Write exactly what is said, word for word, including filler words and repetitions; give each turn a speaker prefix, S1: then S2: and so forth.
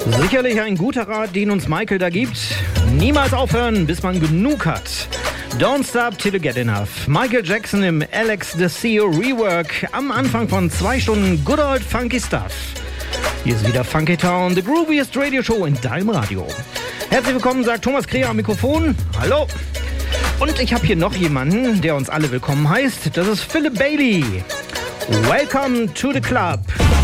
S1: Sicherlich ein guter Rat, den uns Michael da gibt. Niemals aufhören, bis man genug hat. Don't stop till you get enough. Michael Jackson im Alex Desio Rework am Anfang von zwei Stunden Good Old Funky Stuff. Hier ist wieder Funky Town, the grooviest Radio Show in deinem Radio. Herzlich willkommen, sagt Thomas Kreher am Mikrofon. Hallo. Und ich habe hier noch jemanden, der uns alle willkommen heißt. Das ist Philip Bailey. Welcome to the club.